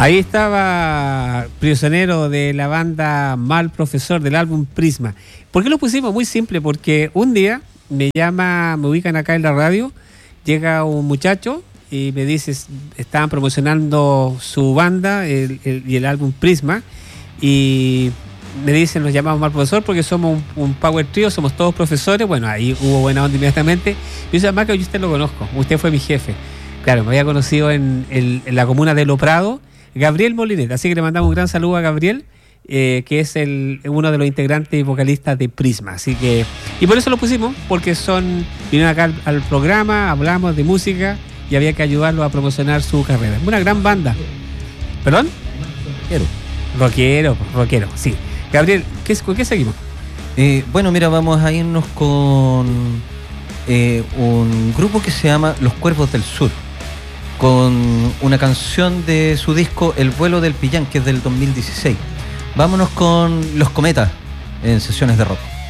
Ahí estaba Prisionero de la banda Mal Profesor del álbum Prisma. ¿Por qué lo pusimos? Muy simple, porque un día me ubican acá en la radio, llega un muchacho y me dice, estaban promocionando su banda y el álbum Prisma, y me dicen, nos llamamos Mal Profesor porque somos un power trio, somos todos profesores. Bueno, ahí hubo buena onda inmediatamente. Yo dije, Maca, yo usted lo conozco, usted fue mi jefe. Claro, me había conocido en la comuna de Lo Prado, Gabriel Molinet, así que le mandamos un gran saludo a Gabriel, que es uno de los integrantes y vocalistas de Prisma. Así que, y por eso lo pusimos, porque vinieron acá al programa, hablamos de música y había que ayudarlos a promocionar su carrera. Una gran banda. ¿Perdón? Rockero, sí. Gabriel, ¿con qué seguimos? Bueno, mira, vamos a irnos con un grupo que se llama Los Cuervos del Sur, con una canción de su disco El Vuelo del Pillán, que es del 2016. Vámonos con Los Cometas en Sesiones de Rock.